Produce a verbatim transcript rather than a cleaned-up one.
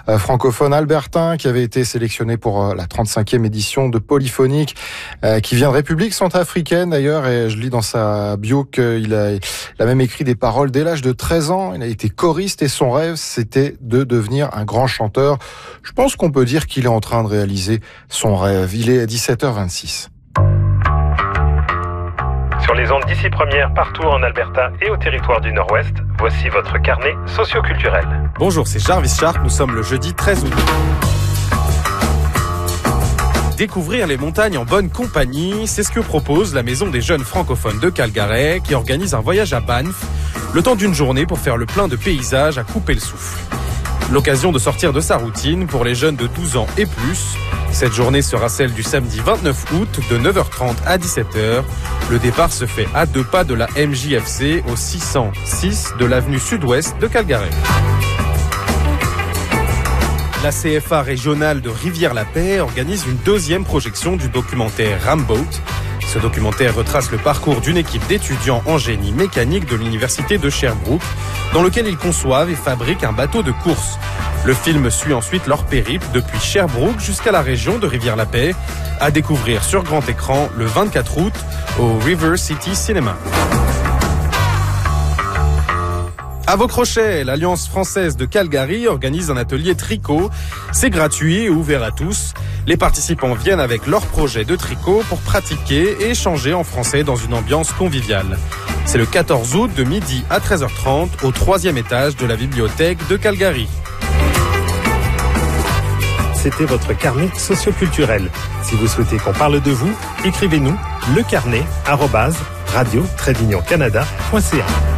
euh, francophone albertain qui avait été sélectionné pour euh, la trente-cinquième édition de Polyphonique, euh, qui vient de République centrafricaine d'ailleurs, et je lis dans sa bio qu'il a, il a même écrit des paroles dès l'âge de treize ans. Il a été choriste et son rêve, c'était de devenir un grand chanteur. Je pense qu'on peut dire qu'il est en train de réaliser son rêve. Il est à dix-sept heures vingt-six. Sur les ondes d'ici première, partout en Alberta et au territoire du Nord-Ouest, voici votre carnet socioculturel. Bonjour, c'est Jarvis Sharp, nous sommes le jeudi treize août. Découvrir les montagnes en bonne compagnie, c'est ce que propose la Maison des Jeunes Francophones de Calgary, qui organise un voyage à Banff, le temps d'une journée pour faire le plein de paysages à couper le souffle. L'occasion de sortir de sa routine pour les jeunes de douze ans et plus. Cette journée sera celle du samedi vingt-neuf août de neuf heures trente à dix-sept heures. Le départ se fait à deux pas de la M J F C au six cent six de l'avenue sud-ouest de Calgary. La C F A régionale de Rivière-la-Paix organise une deuxième projection du documentaire Ramboat. Ce documentaire retrace le parcours d'une équipe d'étudiants en génie mécanique de l'université de Sherbrooke, dans lequel ils conçoivent et fabriquent un bateau de course. Le film suit ensuite leur périple depuis Sherbrooke jusqu'à la région de Rivière-la-Paix, à découvrir sur grand écran le vingt-quatre août au River City Cinema. À vos crochets, l'Alliance française de Calgary organise un atelier tricot. C'est gratuit et ouvert à tous. Les participants viennent avec leur projet de tricot pour pratiquer et échanger en français dans une ambiance conviviale. C'est le quatorze août de midi à treize heures trente au troisième étage de la bibliothèque de Calgary. C'était votre carnet socioculturel. Si vous souhaitez qu'on parle de vous, écrivez-nous lecarnet arobase radio tiret canada point c a.